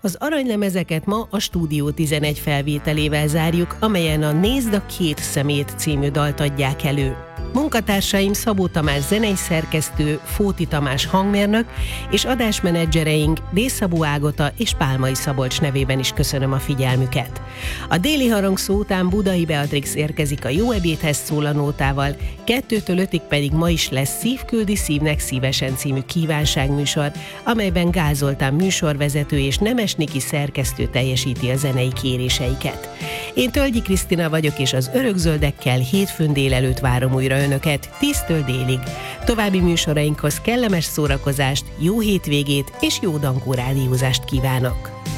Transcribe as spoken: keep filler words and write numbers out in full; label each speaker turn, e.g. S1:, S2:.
S1: Az aranylemezeket ma a Stúdió tizenegy felvételével zárjuk, amelyen a Nézd a két szemét című dalt adják elő. Munkatársaim Szabó Tamás zenei szerkesztő, Fóti Tamás hangmérnök és adásmenedzsereink Dészabó Ágota és Pálmai Szabolcs nevében is köszönöm a figyelmüket. A déli harangszó után Budai Beatrix érkezik a Jó ebédhez szólanótával, kettőtől ötig pedig ma is lesz Szív küldi szívnek szívesen című kívánságműsor, amelyben Gál Zoltán műsorvezető és Nemes Niki szerkesztő teljesíti a zenei kéréseiket. Én Tölgyi Krisztina vagyok, és az Örökzöldekkel hétfőn délelőtt várom újra Önöket tíztől délig. További műsorainkhoz kellemes szórakozást, jó hétvégét és jó Dankó rádiózást kívánok!